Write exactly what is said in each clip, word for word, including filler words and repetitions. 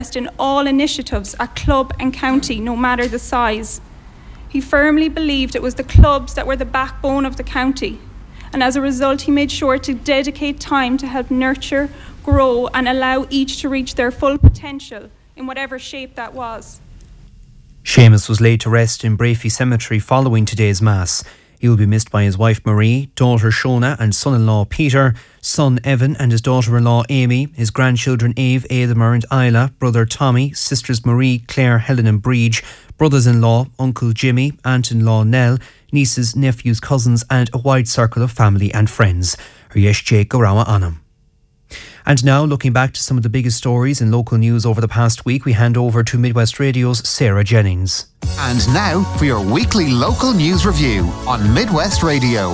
in all initiatives at club and county, no matter the size. He firmly believed it was the clubs that were the backbone of the county, and as a result he made sure to dedicate time to help nurture, grow and allow each to reach their full potential in whatever shape that was. Seamus was laid to rest in Brafey Cemetery following today's Mass. He will be missed by his wife Marie, daughter Shona and son-in-law Peter, son Evan and his daughter-in-law Amy, his grandchildren Eve, Aidemar and Isla, brother Tommy, sisters Marie, Claire, Helen and Breege, brothers-in-law, uncle Jimmy, aunt-in-law Nell, nieces, nephews, cousins and a wide circle of family and friends. Yesh Jake Gorawa Anam. And now, looking back to some of the biggest stories in local news over the past week, we hand over to Midwest Radio's Sarah Jennings. And now for your weekly local news review on Midwest Radio.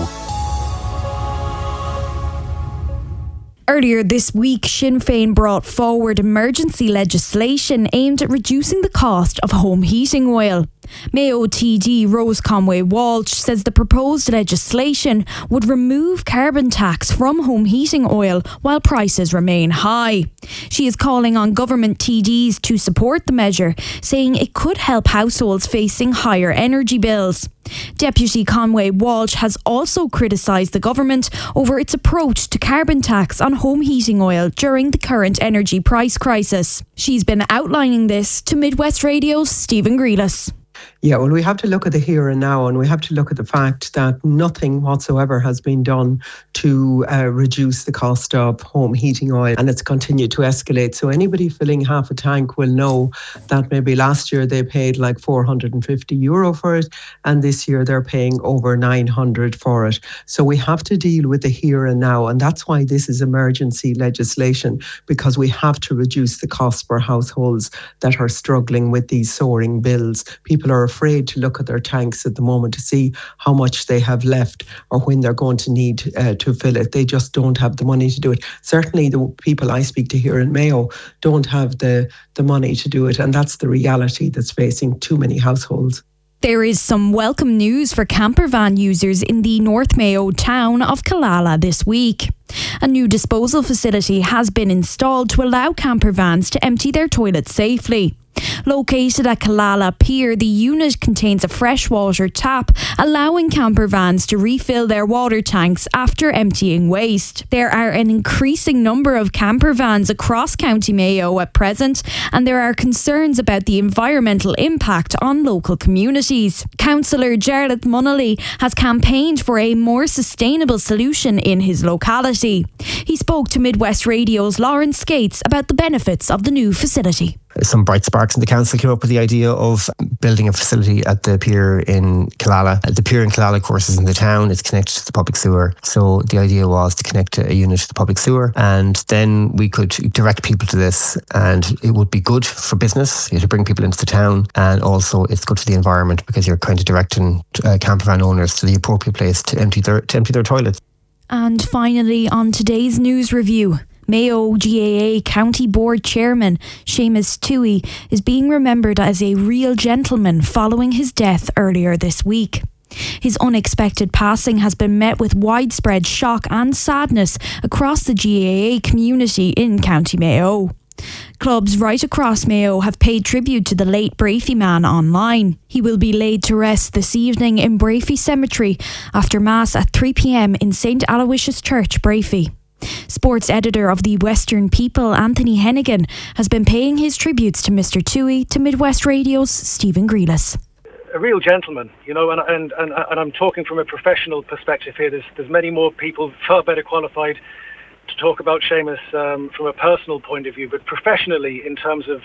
Earlier this week, Sinn Féin brought forward emergency legislation aimed at reducing the cost of home heating oil. Mayo T D Rose Conway Walsh says the proposed legislation would remove carbon tax from home heating oil while prices remain high. She is calling on government T Ds to support the measure, saying it could help households facing higher energy bills. Deputy Conway Walsh has also criticised the government over its approach to carbon tax on home heating oil during the current energy price crisis. She's been outlining this to Midwest Radio's Stephen Grealis. Yeah, well, we have to look at the here and now, and we have to look at the fact that nothing whatsoever has been done to uh, reduce the cost of home heating oil, and it's continued to escalate. So anybody filling half a tank will know that maybe last year they paid like four hundred fifty euro for it, and this year they're paying over nine hundred for it. So we have to deal with the here and now, and that's why this is emergency legislation, because we have to reduce the cost for households that are struggling with these soaring bills. People are afraid to look at their tanks at the moment to see how much they have left or when they're going to need uh, to fill it. They just don't have the money to do it. Certainly the people I speak to here in Mayo don't have the, the money to do it, and that's the reality that's facing too many households. There is some welcome news for camper van users in the North Mayo town of Killala this week. A new disposal facility has been installed to allow camper vans to empty their toilets safely. Located at Killala Pier, the unit contains a freshwater tap, allowing camper vans to refill their water tanks after emptying waste. There are an increasing number of camper vans across County Mayo at present, and there are concerns about the environmental impact on local communities. Councillor Jarlath Munnelly has campaigned for a more sustainable solution in his locality. He spoke to Midwest Radio's Lawrence Skates about the benefits of the new facility. Some bright sparks in the council came up with the idea of building a facility at the pier in Killala. The pier in Killala, of course, is in the town. It's connected to the public sewer. So the idea was to connect a unit to the public sewer, and then we could direct people to this, and it would be good for business to bring people into the town, and also it's good for the environment because you're kind of directing uh, camper van owners to the appropriate place to empty their to empty their toilets. And finally, on today's news review, Mayo G A A County Board Chairman Seamus Tuohy is being remembered as a real gentleman following his death earlier this week. His unexpected passing has been met with widespread shock and sadness across the G A A community in County Mayo. Clubs right across Mayo have paid tribute to the late Brafey man online. He will be laid to rest this evening in Brafey Cemetery after Mass at three p m in Saint Aloysius Church, Brafey. Sports editor of the Western People, Anthony Hennigan, has been paying his tributes to Mister Tuohy to Midwest Radio's Stephen Grealis. A real gentleman, you know, and, and, and, and I'm talking from a professional perspective here. There's, there's many more people far better qualified to talk about Seamus um, from a personal point of view, but professionally in terms of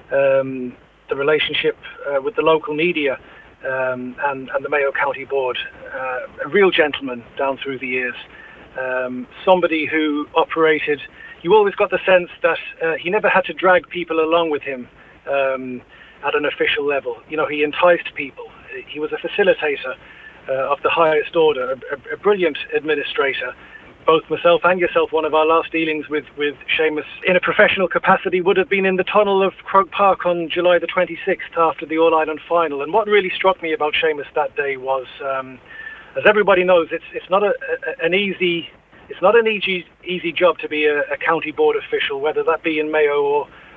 um, the relationship uh, with the local media um, and, and the Mayo County Board. Uh, a real gentleman down through the years. Um, somebody who operated, you always got the sense that uh, he never had to drag people along with him um, at an official level. You know, he enticed people. He was a facilitator uh, of the highest order, a, a brilliant administrator. Both myself and yourself, one of our last dealings with, with Seamus in a professional capacity would have been in the tunnel of Croke Park on July the twenty-sixth after the All-Ireland final. And what really struck me about Seamus that day was, um, as everybody knows, it's it's not a, a, an easy it's not an easy easy job to be a, a county board official, whether that be in Mayo or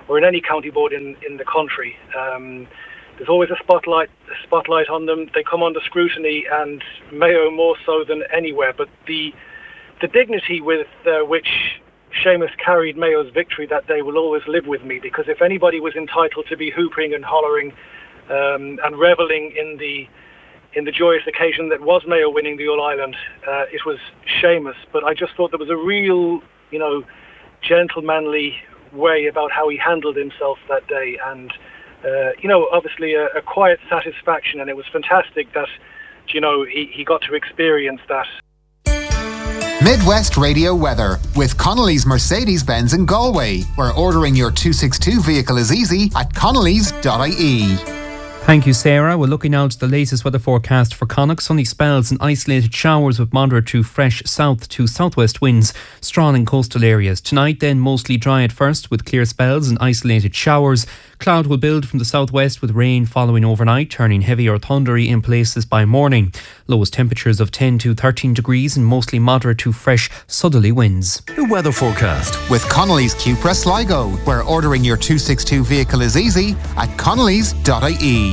or in any county board in, in the country. Um, there's always a spotlight a spotlight on them. They come under scrutiny, and Mayo more so than anywhere. But the the dignity with uh, which Seamus carried Mayo's victory that day will always live with me, because if anybody was entitled to be hooping and hollering um, and reveling in the in the joyous occasion that was Mayo winning the All-Ireland, uh, it was Seamus. But I just thought there was a real, you know, gentlemanly way about how he handled himself that day, and uh, you know, obviously a, a quiet satisfaction, and it was fantastic that, you know, he, he got to experience that. Midwest Radio weather with Connolly's Mercedes-Benz in Galway, where ordering your two sixty-two vehicle is easy at connellys dot I E. Thank you, Sarah. We're looking now to the latest weather forecast for Connacht. Sunny spells and isolated showers with moderate to fresh south to southwest winds, strong in coastal areas. Tonight then mostly dry at first with clear spells and isolated showers. Cloud will build from the southwest with rain following overnight, turning heavy or thundery in places by morning. Lowest temperatures of ten to thirteen degrees and mostly moderate to fresh southerly winds. The weather forecast with Connolly's Cupra Sligo, where ordering your two sixty-two vehicle is easy at connellys dot I E.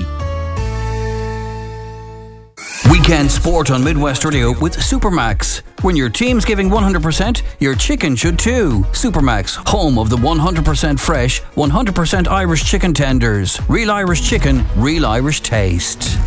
Weekend sport on Midwest Radio with Supermax. When your team's giving one hundred percent, your chicken should too. Supermax, home of the one hundred percent fresh, one hundred percent Irish chicken tenders. Real Irish chicken, real Irish taste.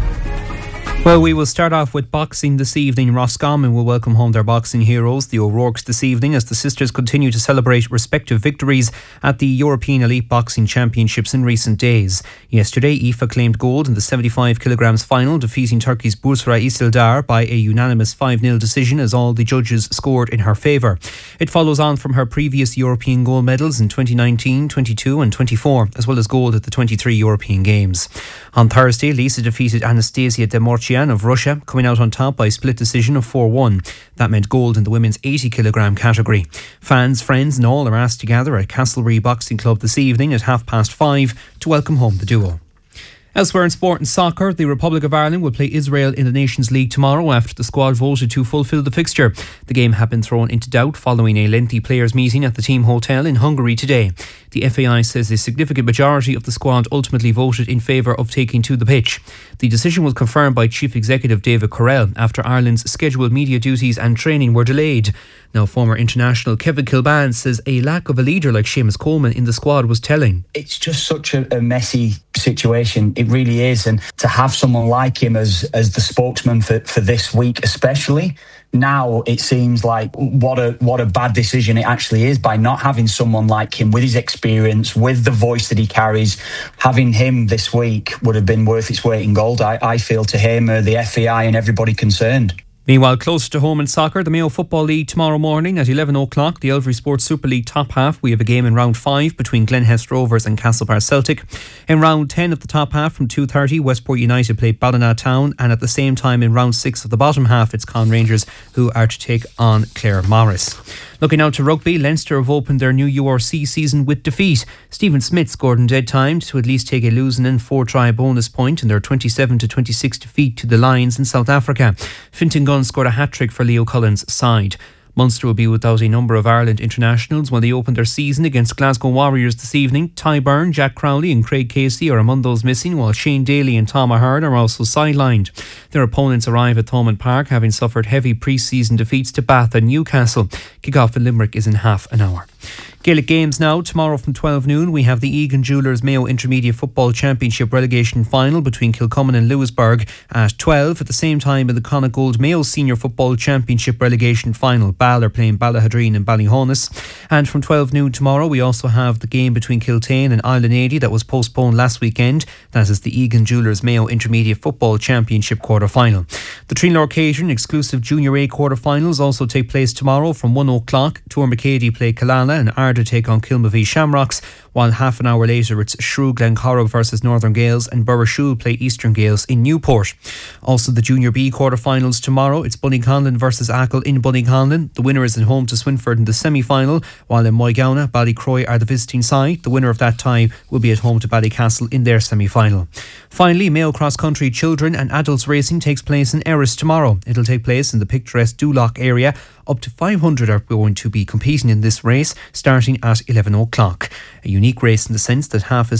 Well, we will start off with boxing this evening. Roscommon will welcome home their boxing heroes, the O'Rourkes, this evening as the sisters continue to celebrate respective victories at the European Elite Boxing Championships in recent days. Yesterday, Aoife claimed gold in the seventy-five kilograms final, defeating Turkey's Bursra Isildar by a unanimous five nil decision as all the judges scored in her favour. It follows on from her previous European gold medals in twenty nineteen, twenty-two and twenty-four, as well as gold at the twenty-three European Games. On Thursday, Lisa defeated Anastasia Demorchian of Russia, coming out on top by a split decision of four one. That meant gold in the women's eighty kilogram category. Fans, friends and all are asked to gather at Castlereagh Boxing Club this evening at half past five to welcome home the duo. Elsewhere in sport and soccer, the Republic of Ireland will play Israel in the Nations League tomorrow after the squad voted to fulfil the fixture. The game had been thrown into doubt following a lengthy players' meeting at the team hotel in Hungary today. The F A I says a significant majority of the squad ultimately voted in favour of taking to the pitch. The decision was confirmed by Chief Executive David Correll after Ireland's scheduled media duties and training were delayed. Now, former international Kevin Kilbane says a lack of a leader like Seamus Coleman in the squad was telling. It's just such a, a messy situation. It really is. And to have someone like him as as the spokesman for, for this week especially, now it seems like what a what a bad decision it actually is by not having someone like him with his experience, with the voice that he carries. Having him this week would have been worth its weight in gold, I, I feel, to him, uh, the F A I and everybody concerned. Meanwhile, closer to home in soccer, the Mayo Football League tomorrow morning at eleven o'clock, the Elvery Sports Super League top half. We have a game in round five between Glenhest Rovers and Castlebar Celtic. In round ten of the top half from two thirty, Westport United play Ballina Town, and at the same time in round six of the bottom half, it's Con Rangers who are to take on Clare Morris. Looking out to rugby, Leinster have opened their new U R C season with defeat. Stephen Smith scored in dead time to at least take a losing and four-try bonus point in their twenty-seven to twenty-six defeat to the Lions in South Africa. Fintan Gunn scored a hat-trick for Leo Cullen's side. Munster will be without a number of Ireland internationals when they open their season against Glasgow Warriors this evening. Ty Byrne, Jack Crowley and Craig Casey are among those missing, while Shane Daly and Tom Ahern are also sidelined. Their opponents arrive at Thomond Park having suffered heavy pre-season defeats to Bath and Newcastle. Kick-off in Limerick is in half an hour. Gaelic games now. Tomorrow from twelve noon we have the Egan Jewellers Mayo Intermediate Football Championship relegation final between Kilcommon and Lewisburg at twelve. At the same time in the Connacht Gold Mayo Senior Football Championship relegation final, Ball are playing Ballahadreen and Ballyhonus. And from twelve noon tomorrow we also have the game between Kiltane and Island eighty that was postponed last weekend. That is the Egan Jewellers Mayo Intermediate Football Championship quarter final. The Trinlor Occasion exclusive Junior A quarter finals also take place tomorrow from one o'clock. Tourmacady play Killala and Arda take on Kilmavie Shamrocks, while half an hour later it's Shrew Glencorrib versus Northern Gales and Burrishoole play Eastern Gales in Newport. Also the Junior B quarter-finals tomorrow. It's Bunnyconlin versus Achill in Bunnyconlin. The winner is at home to Swinford in the semi-final, while in Moygownna, Ballycroy are the visiting side. The winner of that tie will be at home to Ballycastle in their semi-final. Finally, Mayo Cross Country Children and Adults Racing takes place in Erris tomorrow. It'll take place in the picturesque Duloc area. Up to five hundred are going to be competing in this race. starting at eleven o'clock. A unique race in the sense that half as